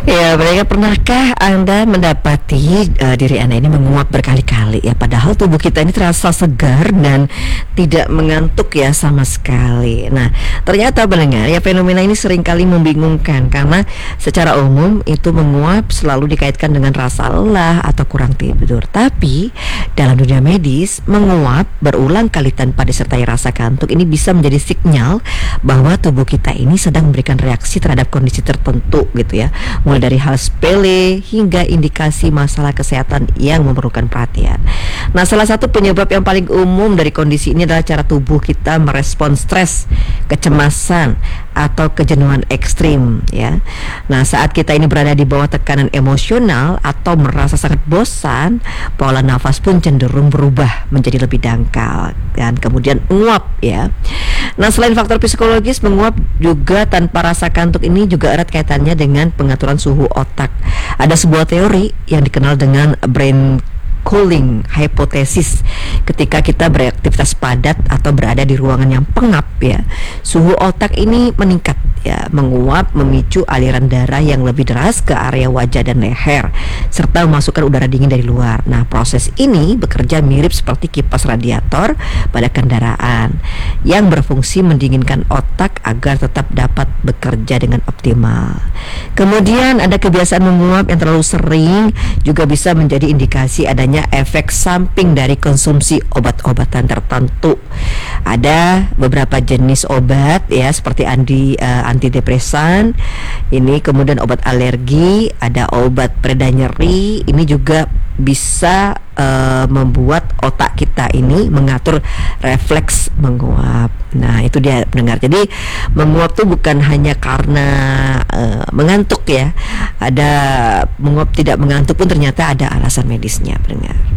Ya, mereka pernahkah Anda mendapati diri Anda ini menguap berkali-kali ya, padahal tubuh kita ini terasa segar dan tidak mengantuk ya sama sekali. Nah, ternyata pendengar ya, fenomena ini seringkali membingungkan karena secara umum itu menguap selalu dikaitkan dengan rasa lelah atau kurang tidur. Tapi dalam dunia medis, menguap berulang kali tanpa disertai rasa kantuk ini bisa menjadi sinyal bahwa tubuh kita ini sedang memberikan reaksi terhadap kondisi tertentu gitu ya, mulai dari hal sepele hingga indikasi masalah kesehatan yang memerlukan perhatian. Nah, salah satu penyebab yang paling umum dari kondisi ini adalah cara tubuh kita merespon stres, kecemasan, atau kejenuhan ekstrim ya. Nah, saat kita ini berada di bawah tekanan emosional atau merasa sangat bosan, pola nafas pun cenderung berubah menjadi lebih dangkal dan kemudian menguap ya. Nah, selain faktor psikologis, menguap juga tanpa rasa kantuk ini juga erat kaitannya dengan pengaturan suhu otak. Ada sebuah teori yang dikenal dengan brain cooling hypothesis. Ketika kita beraktivitas padat atau berada di ruangan yang pengap ya, suhu otak ini meningkat ya. Menguap memicu aliran darah yang lebih deras ke area wajah dan leher serta memasukkan udara dingin dari luar. Nah, proses ini bekerja mirip seperti kipas radiator pada kendaraan yang berfungsi mendinginkan otak agar tetap dapat bekerja dengan optimal. Kemudian ada kebiasaan menguap yang terlalu sering juga bisa menjadi indikasi adanya efek samping dari konsumsi obat-obatan tertentu. Ada beberapa jenis obat ya, seperti antidepresan, ini kemudian obat alergi, ada obat pereda nyeri, ini juga bisa membuat otak kita ini mengatur refleks menguap. Nah, itu dia pendengar. Jadi menguap tuh bukan hanya karena mengantuk ya. Ada menguap tidak mengantuk pun ternyata ada alasan medisnya pendengar.